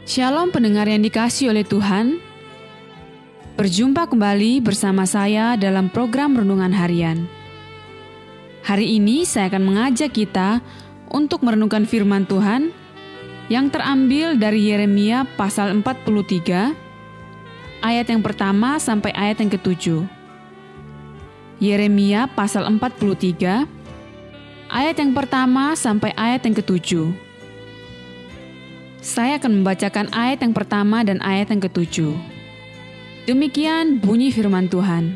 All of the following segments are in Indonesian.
Shalom pendengar yang dikasihi oleh Tuhan. Berjumpa kembali bersama saya dalam program Renungan Harian. Hari ini saya akan mengajak kita untuk merenungkan firman Tuhan yang terambil dari Yeremia pasal 43, ayat yang pertama sampai ayat yang ke-7. Yeremia pasal 43, ayat yang pertama sampai ayat yang ke-7. Saya akan membacakan ayat yang pertama dan ayat yang ke-7. Demikian bunyi firman Tuhan.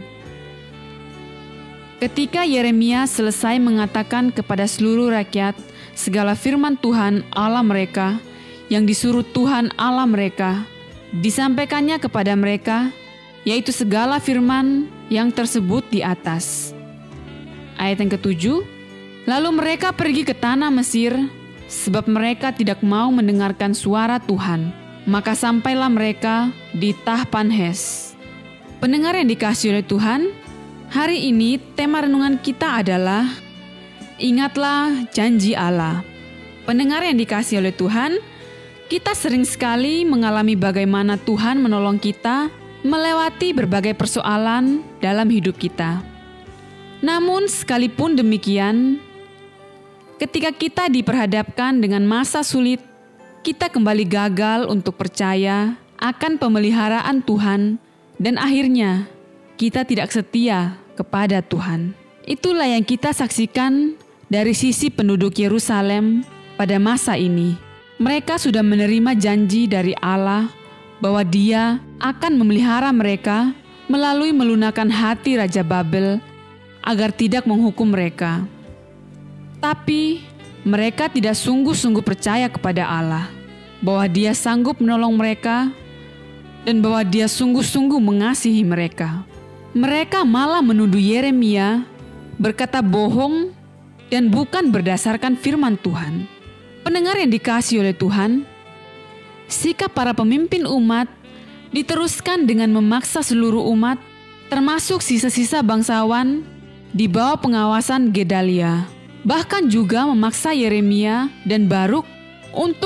Ketika Yeremia selesai mengatakan kepada seluruh rakyat segala firman Tuhan Allah mereka yang disuruh Tuhan Allah mereka, disampaikannya kepada mereka, yaitu segala firman yang tersebut di atas. Ayat yang ke-7, lalu mereka pergi ke tanah Mesir, sebab mereka tidak mau mendengarkan suara Tuhan. Maka sampailah mereka di Tahpanhes. Pendengar yang dikasihi oleh Tuhan, hari ini tema renungan kita adalah ingatlah janji Allah. Pendengar yang dikasihi oleh Tuhan, kita sering sekali mengalami bagaimana Tuhan menolong kita melewati berbagai persoalan dalam hidup kita. Namun sekalipun demikian, ketika kita diperhadapkan dengan masa sulit, kita kembali gagal untuk percaya akan pemeliharaan Tuhan dan akhirnya kita tidak setia kepada Tuhan. Itulah yang kita saksikan dari sisi penduduk Yerusalem pada masa ini. Mereka sudah menerima janji dari Allah bahwa Dia akan memelihara mereka melalui melunakkan hati Raja Babel agar tidak menghukum mereka. Tapi mereka tidak sungguh-sungguh percaya kepada Allah, bahwa Dia sanggup menolong mereka dan bahwa Dia sungguh-sungguh mengasihi mereka. Mereka malah menuduh Yeremia berkata bohong dan bukan berdasarkan firman Tuhan. Pendengar yang dikasihi oleh Tuhan, sikap para pemimpin umat diteruskan dengan memaksa seluruh umat, termasuk sisa-sisa bangsawan, di bawah pengawasan Gedalia. Bahkan juga memaksa Yeremia dan Baruk untuk